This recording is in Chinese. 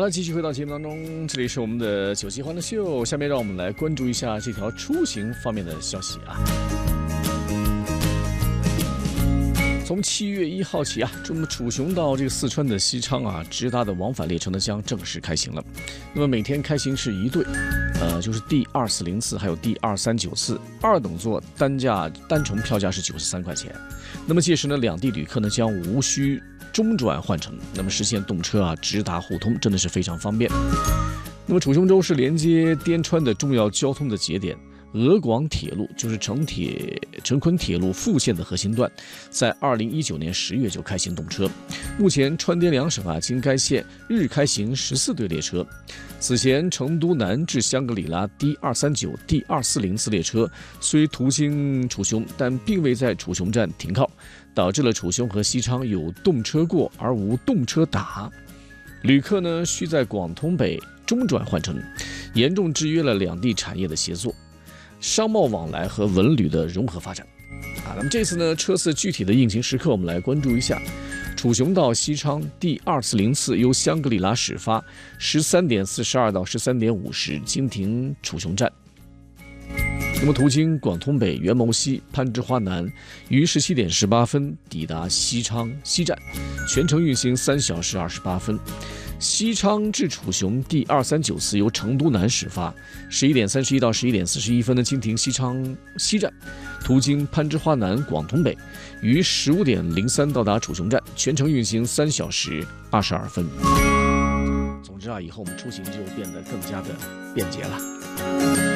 了，继续回到节目当中，这里是我们的九七欢乐秀。下面让我们来关注一下这条出行方面的消息啊。从7月1号起啊，楚雄到这个四川的西昌啊，直达的往返列车呢将正式开行了。那么每天开行是1对，就是第2404次还有第239次，2等座单程票价是93块钱。那么届时呢，两地旅客呢将无需中转换乘，那么实现动车啊直达互通，真的是非常方便。那么楚雄州是连接滇川的重要交通的节点。俄广铁路就是成昆铁路副线的核心段，在2019年10月就开行动车。目前川滇两省啊，经该线日开行14对列车。此前成都南至香格里拉第239、第240次列车虽途经楚雄，但并未在楚雄站停靠，导致了楚雄和西昌有动车过而无动车打。旅客呢需在广通北中转换乘，严重制约了两地产业的协作。商贸往来和文旅的融合发展那么这次呢，车次具体的运行时刻我们来关注一下。楚雄到西昌第240次由香格里拉始发，13点42到13点50经停楚雄站。那么途经广通北、元谋西、攀枝花南，于17点18分抵达西昌西站，全程运行3小时28分。西昌至楚雄第239次由成都南始发，11点31到11点41分的经停西昌西站，途经攀枝花南、广通北，于15点03到达楚雄站，全程运行3小时22分。总之啊，以后我们出行就变得更加的便捷了。